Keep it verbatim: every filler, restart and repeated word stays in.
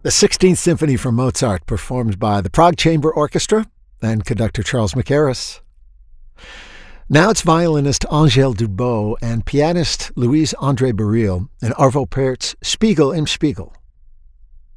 The sixteenth Symphony from Mozart, performed by the Prague Chamber Orchestra and conductor Charles Mackerras. Now it's violinist Angèle Dubot and pianist Louise André Baril in Arvo Pärt's Spiegel im Spiegel.